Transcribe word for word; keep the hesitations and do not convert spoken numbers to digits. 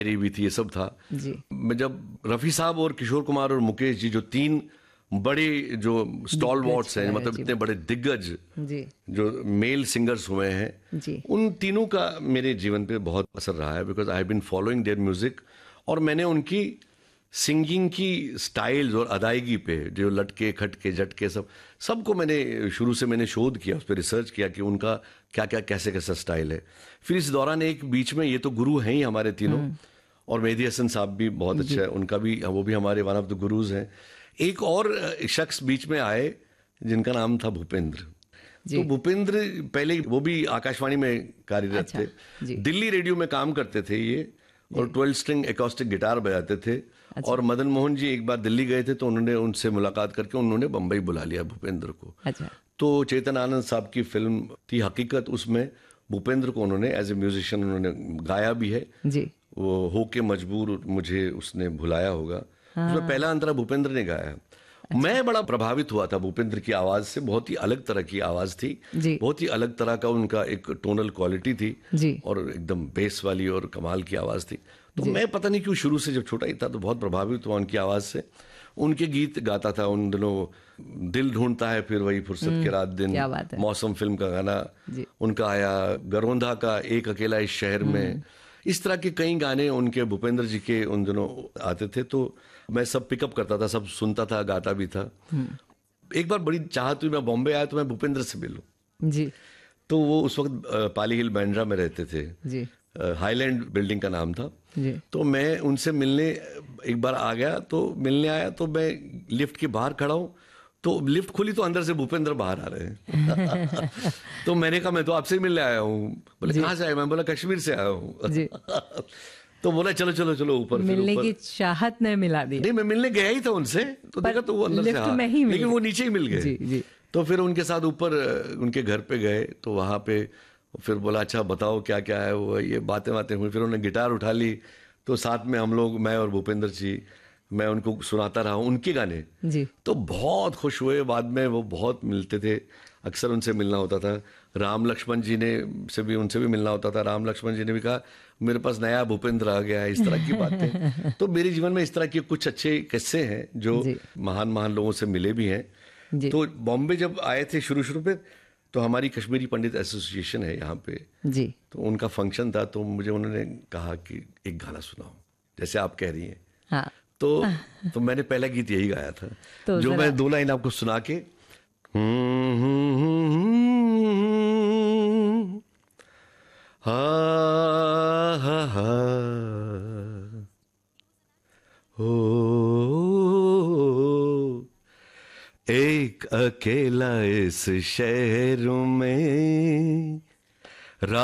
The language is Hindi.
मेरी भी थी, ये सब था जी। मैं जब रफ़ी साहब और किशोर कुमार और मुकेश जी जो तीन बड़े जो स्टॉल वॉट्स हैं, मतलब इतने बड़े दिग्गज जी जो मेल सिंगर्स हुए हैं, जी उन तीनों का मेरे जीवन पे बहुत असर रहा है, because I have been following their music. और मैंने उनकी सिंगिंग की स्टाइल्स और अदायगी पे जो लटके खटके झटके सब सबको मैंने शुरू से मैंने शोध किया, उस पर रिसर्च किया कि उनका क्या क्या कैसे कैसा स्टाइल है। फिर इस दौरान एक बीच में, ये तो गुरु हैं ही हमारे तीनों, और मेहदी हसन साहब भी बहुत अच्छा है, उनका भी, वो भी हमारे वन ऑफ द गुरुज हैं। एक और शख्स बीच में आए जिनका नाम था भूपेंद्र। तो भूपेंद्र पहले वो भी आकाशवाणी में कार्यरत अच्छा, थे, दिल्ली रेडियो में काम करते थे ये, और ट्वेल्व स्ट्रिंग एकॉस्टिक गिटार बजाते थे। अच्छा। और मदन मोहन जी एक बार दिल्ली गए थे तो उन्होंने उनसे मुलाकात करके उन्होंने बम्बई बुला लिया भूपेंद्र को। अच्छा। तो चेतन आनंद साहब की फिल्म थी हकीकत, उसमें भूपेंद्र को उन्होंने एज ए म्यूजिशियन उन्होंने गाया भी है जी। वो हो के मजबूर मुझे उसने भुलाया होगा, हाँ। उसमें पहला अंतरा भूपेंद्र ने गाया है। अच्छा। मैं बड़ा प्रभावित हुआ था भूपेंद्र की आवाज से, बहुत ही अलग तरह की आवाज थी, बहुत ही अलग तरह का उनका एक टोनल क्वालिटी थी जी। और एकदम बेस वाली और कमाल की आवाज थी। तो मैं पता नहीं क्यों शुरू से जब छोटा ही था तो बहुत प्रभावित हुआ उनकी आवाज से। उनके गीत गाता था उन दिनों, दिल ढूंढता है फिर वही फुर्सत के रात दिन, मौसम फिल्म का गाना उनका आया, गरोंधा का एक अकेला इस शहर में, इस तरह के कई गाने उनके भूपेंद्र जी के उन दिनों आते थे। तो मैं सब पिकअप करता था, सब सुनता था, गाता भी था। एक बार बड़ी चाहत हुई, मैं बॉम्बे आया तो मैं भूपेंद्र से मिलूं जी। तो वो उस वक्त पाली हिल बैंड्रा में रहते थे जी, हाईलैंड बिल्डिंग का नाम था जी। तो मैं उनसे मिलने एक बार आ गया, तो मिलने आया तो मैं लिफ्ट के बाहर खड़ा हूँ, तो लिफ्ट खुली तो अंदर से भूपेंद्र बाहर आ रहे हैं तो मैंने कहा मैं तो आपसे ही मिलने आया हूँ। बोले कहाँ से आया? मैं बोला कश्मीर से आया हूँ तो बोला चलो चलो चलो ऊपर। मिलने की चाहत ने मिला दी। नहीं, मैं मिलने गया ही था उनसे, तो देखा तो वो अंदर से हाँ, लेकिन वो नीचे ही मिल गए जी, जी। तो फिर उनके साथ ऊपर उनके घर पे गए, तो वहां पे फिर बोला अच्छा बताओ क्या क्या है वो, ये बातें बातें हुई। फिर उन्होंने गिटार उठा ली, तो साथ में हम लोग, मैं और भूपेंद्र जी, मैं उनको सुनाता रहा उनके गाने जी। तो बहुत खुश हुए। बाद में वो बहुत मिलते थे, अक्सर उनसे मिलना होता था। राम लक्ष्मण जी ने से भी उनसे भी मिलना होता था। राम लक्ष्मण जी ने भी कहा मेरे पास नया भूपेंद्र आ गया है, इस तरह की बातें तो मेरे जीवन में इस तरह के कुछ अच्छे किस्से हैं जो महान महान लोगों से मिले भी हैं। तो बॉम्बे जब आए थे शुरू शुरू में, तो हमारी कश्मीरी पंडित एसोसिएशन है यहाँ पे जी, तो उनका फंक्शन था, तो मुझे उन्होंने कहा कि एक गाना सुनाओ जैसे आप कह रही हैं हाँ। तो तो मैंने पहला गीत यही गाया था तो जो मैं दो लाइन आपको सुना के हा हा हा हो एक अकेला इस शहर में